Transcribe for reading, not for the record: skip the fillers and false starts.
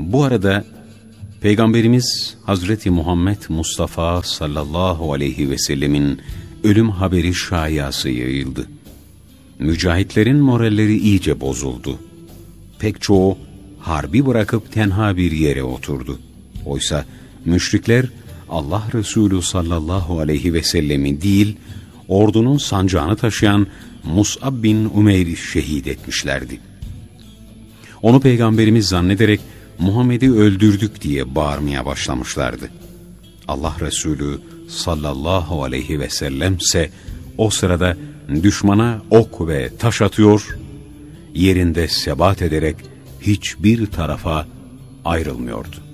Bu arada Peygamberimiz Hazreti Muhammed Mustafa sallallahu aleyhi ve sellemin ölüm haberi şayası yayıldı. Mücahitlerin moralleri iyice bozuldu. Pek çoğu harbi bırakıp tenha bir yere oturdu. Oysa müşrikler Allah Resulü sallallahu aleyhi ve sellemi değil, ordunun sancağını taşıyan Mus'ab bin Umeyr'i şehit etmişlerdi. Onu Peygamberimiz zannederek Muhammed'i öldürdük diye bağırmaya başlamışlardı. Allah Resulü sallallahu aleyhi ve sellemse o sırada düşmana ok ve taş atıyor, yerinde sebat ederek hiçbir tarafa ayrılmıyordu.